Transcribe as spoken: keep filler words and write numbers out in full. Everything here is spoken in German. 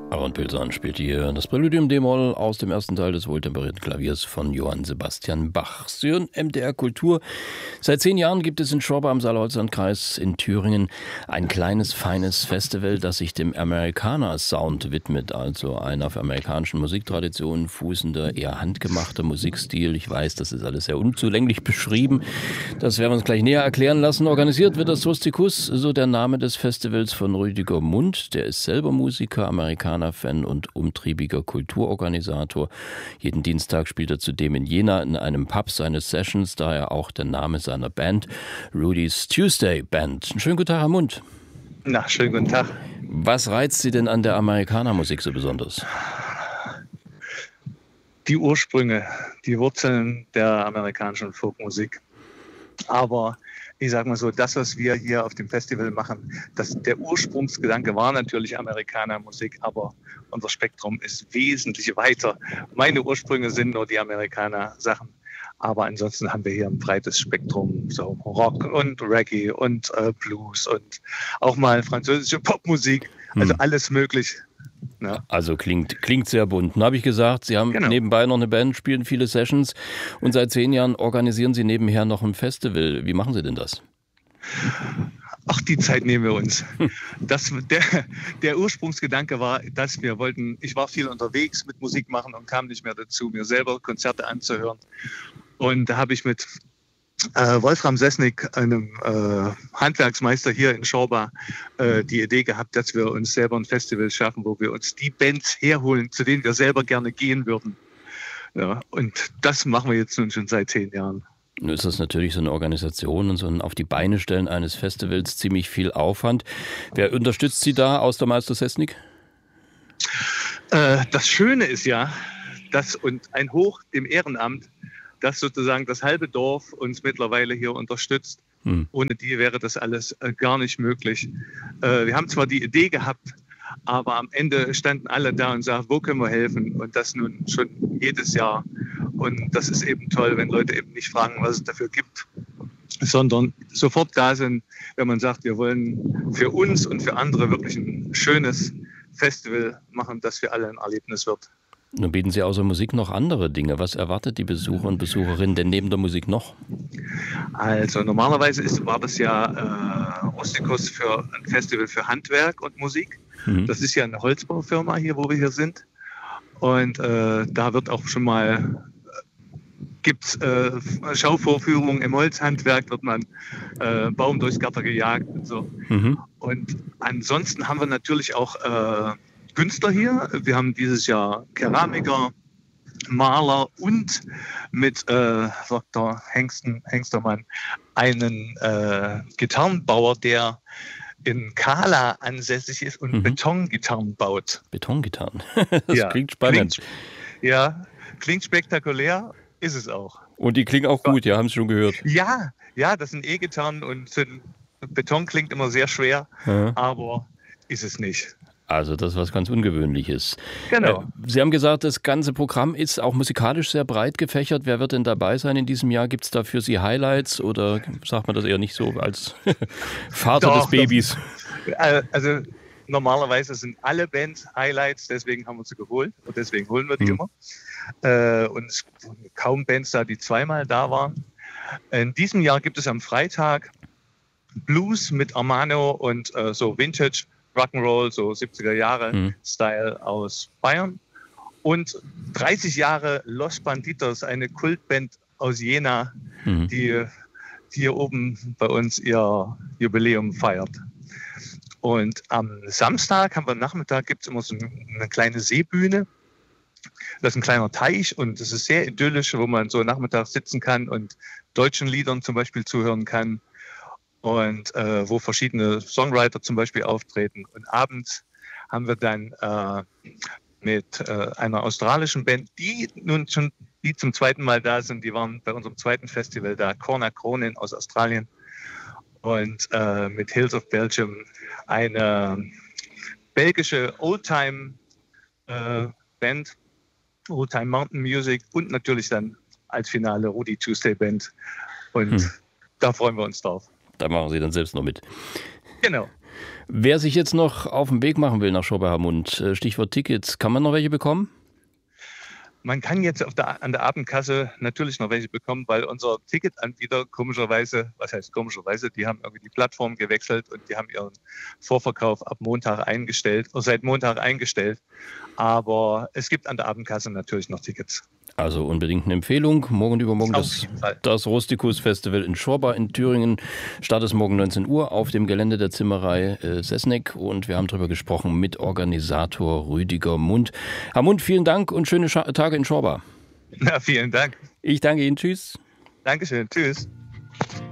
Aaron Pilsan spielt hier das Präludium d-Moll aus dem ersten Teil des wohltemperierten Klaviers von Johann Sebastian Bach. Sie hören M D R Kultur. Seit zehn Jahren gibt es in Schorba im Saale-Holzland-Kreis in Thüringen ein kleines, feines Festival, das sich dem Americana-Sound widmet, also ein auf amerikanischen Musiktraditionen fußender, eher handgemachter Musikstil. Ich weiß, das ist alles sehr unzulänglich beschrieben. Das werden wir uns gleich näher erklären lassen. Organisiert wird das Rusticus, so der Name des Festivals, von Rüdiger Mund. Der ist selber Musiker, Amerikaner, Fan und umtriebiger Kulturorganisator. Jeden Dienstag spielt er zudem in Jena in einem Pub seine Sessions, daher auch der Name seiner Band, Rudy's Tuesday Band. Schönen guten Tag, Herr Mund. Na, schönen guten Tag. Was reizt Sie denn an der Amerikanermusik so besonders? Die Ursprünge, die Wurzeln der amerikanischen Folkmusik. Aber ich sage mal so, das, was wir hier auf dem Festival machen, das, der Ursprungsgedanke war natürlich Amerikanermusik, aber unser Spektrum ist wesentlich weiter. Meine Ursprünge sind nur die Amerikaner-Sachen, aber ansonsten haben wir hier ein breites Spektrum, so Rock und Reggae und äh, Blues und auch mal französische Popmusik, also hm. alles möglich. Ja. Also klingt, klingt sehr bunt. Nun habe ich gesagt, Sie haben genau. nebenbei noch eine Band, spielen viele Sessions und seit zehn Jahren organisieren Sie nebenher noch ein Festival. Wie machen Sie denn das? Ach, die Zeit nehmen wir uns. Das, der, der Ursprungsgedanke war, dass wir wollten, ich war viel unterwegs mit Musik machen und kam nicht mehr dazu, mir selber Konzerte anzuhören. Und da habe ich mit Äh, Wolfram Sesnick, einem äh, Handwerksmeister hier in Schorba, äh, die Idee gehabt, dass wir uns selber ein Festival schaffen, wo wir uns die Bands herholen, zu denen wir selber gerne gehen würden. Ja, und das machen wir jetzt nun schon seit zehn Jahren. Nun ist das natürlich so eine Organisation und so ein auf die Beine stellen eines Festivals ziemlich viel Aufwand. Wer unterstützt Sie da aus der Meister Sesnick? Äh, das Schöne ist ja, dass und ein Hoch dem Ehrenamt, dass sozusagen das halbe Dorf uns mittlerweile hier unterstützt. Hm. Ohne die wäre das alles äh, gar nicht möglich. Äh, wir haben zwar die Idee gehabt, aber am Ende standen alle da und sagten, wo können wir helfen? Und das nun schon jedes Jahr. Und das ist eben toll, wenn Leute eben nicht fragen, was es dafür gibt, sondern sofort da sind, wenn man sagt, wir wollen für uns und für andere wirklich ein schönes Festival machen, das für alle ein Erlebnis wird. Nun bieten Sie außer Musik noch andere Dinge. Was erwartet die Besucher und Besucherinnen denn neben der Musik noch? Also normalerweise ist, war das ja äh, Rusticus für ein Festival für Handwerk und Musik. Mhm. Das ist ja eine Holzbaufirma hier, wo wir hier sind. Und äh, da wird auch schon mal, gibt es äh, Schauvorführungen im Holzhandwerk, wird man äh, Baum durchs Gatter gejagt und so. Mhm. Und ansonsten haben wir natürlich auch äh, Künstler hier. Wir haben dieses Jahr Keramiker, Maler und mit äh, Doktor Hengsten, Hengstermann einen äh, Gitarrenbauer, der in Kala ansässig ist und mhm. Betongitarren baut. Betongitarren? Das ja, klingt spannend. Klingt, ja, klingt spektakulär, ist es auch. Und die klingen auch gut, ja, haben Sie schon gehört. Ja, ja, das sind E-Gitarren und sind, Beton klingt immer sehr schwer, ja. aber ist es nicht. Also das ist was ganz Ungewöhnliches. Genau. Sie haben gesagt, das ganze Programm ist auch musikalisch sehr breit gefächert. Wer wird denn dabei sein in diesem Jahr? Gibt es da für Sie Highlights oder sagt man das eher nicht so als Vater Doch, des Babys? Das, also normalerweise sind alle Bands Highlights, deswegen haben wir sie geholt und deswegen holen wir die hm. immer. Äh, und es sind kaum Bands da, die zweimal da waren. In diesem Jahr gibt es am Freitag Blues mit Armano und äh, so Vintage Rock'n'Roll, so siebziger Jahre mhm. Style aus Bayern. Und dreißig Jahre Los Banditos, eine Kultband aus Jena, mhm. die, die hier oben bei uns ihr Jubiläum feiert. Und am Samstag, haben wir Nachmittag, gibt es immer so eine kleine Seebühne. Das ist ein kleiner Teich und das ist sehr idyllisch, wo man so nachmittags sitzen kann und deutschen Liedern zum Beispiel zuhören kann. Und äh, wo verschiedene Songwriter zum Beispiel auftreten. Und abends haben wir dann äh, mit äh, einer australischen Band, die nun schon die zum zweiten Mal da sind, die waren bei unserem zweiten Festival da, Corner Cronin aus Australien. Und äh, mit Hills of Belgium eine belgische Oldtime-Band, äh, Oldtime Mountain Music und natürlich dann als Finale Rudy Tuesday Band. Und hm. da freuen wir uns drauf. Da machen Sie dann selbst noch mit. Genau. Wer sich jetzt noch auf den Weg machen will nach Schorber-Hamund, Stichwort Tickets, kann man noch welche bekommen? Man kann jetzt auf der, an der Abendkasse natürlich noch welche bekommen, weil unser Ticketanbieter komischerweise, was heißt komischerweise, die haben irgendwie die Plattform gewechselt und die haben ihren Vorverkauf ab Montag eingestellt, oder seit Montag eingestellt. Aber es gibt an der Abendkasse natürlich noch Tickets. Also unbedingt eine Empfehlung. Morgen und übermorgen das, das Rustikus-Festival in Schorba in Thüringen. Start ist morgen neunzehn Uhr auf dem Gelände der Zimmerei äh, Sesneck. Und wir haben darüber gesprochen mit Organisator Rüdiger Mund. Herr Mund, vielen Dank und schöne Scha- Tage in Schorba. Na, vielen Dank. Ich danke Ihnen. Tschüss. Dankeschön. Tschüss.